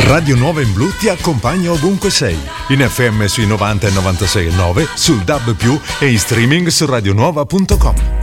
Radio Nuova in Blu ti accompagna ovunque sei, in FM sui 90 e 96,9, sul DAB+, e in streaming su radionuova.com.